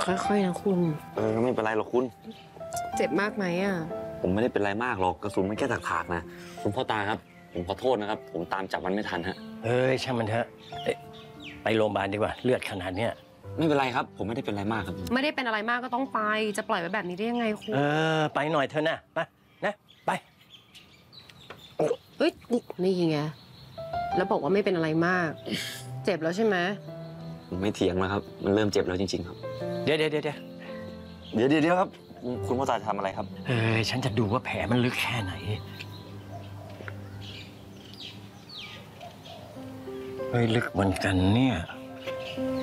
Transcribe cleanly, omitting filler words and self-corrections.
ค่อยๆนะคุณไม่เป็นไรหรอกคุณเจ็บมากไหมอ่ะผมไม่ได้เป็นไรมากหรอกกระสุนมันแค่ถากๆนะคุณพ่อตาครับผมขอโทษนะครับผมตามจับมันไม่ทันฮะช่างมันเถอะไปโรงพยาบาลดีกว่าเลือดขนาดเนี้ยไม่เป็นไรครับผมไม่ได้เป็นไรมากครับไม่ได้เป็นอะไรมากก็ต้องไป จะปล่อยไว้แบบนี้ได้ยังไงคุณไปหน่อยเถอะนะไปเอ้ยนี่ไงแล้วบอกว่าไม่เป็นอะไรมาก เจ็บแล้วใช่ไหมผมไม่เถียงนะครับมันเริ่มเจ็บแล้วจริงๆครับเดี๋ยวครับคุณพ่อตาจะทำอะไรครับฉันจะดูว่าแผลมันลึกแค่ไหนลึกเหมือนกันเนี่ย